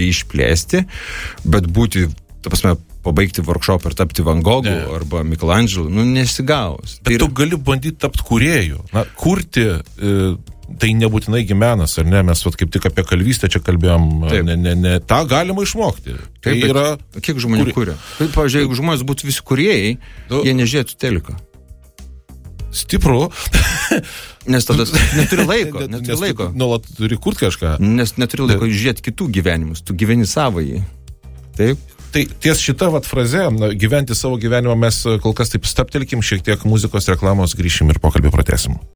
jį išplėsti, bet būti, ta prasme, pabaigti workshop ir tapti Van Gogu arba Michelangelo, nesigaus. Bet tu gali bandyti tapti kūrėju. Na, kurti, tai nebūtinai menas, ar ne? Mes kaip tik apie kalvystę čia kalbėjom. Ne, tą galima išmokti. Tai yra... Kiek žmonių kuria? Pavyzdžiui, jeigu žmonės būtų visi kūrėjai, jie nežiūrėtų teliką. Stipru. Nes tada neturi laiko. Nuolat turi kurti kažką. Nes neturi laiko žiūrėti kitų gyvenimus. Tu gyveni savąjį. Taip? Tai ties šita fraze, gyventi savo gyvenimą mes kol kas taip stabtelkim, šiek tiek muzikos reklamos, grįšim ir pokalbį pratęsim.